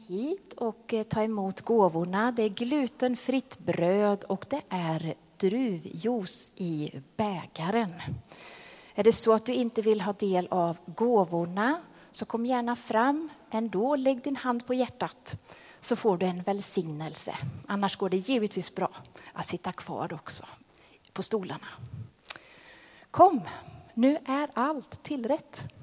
hit och ta emot gåvorna. Det är glutenfritt bröd och det är druvjuice i bägaren. Är det så att du inte vill ha del av gåvorna så kom gärna fram ändå. Lägg din hand på hjärtat så får du en välsignelse. Annars går det givetvis bra att sitta kvar också på stolarna. Kom, nu är allt tillrätt.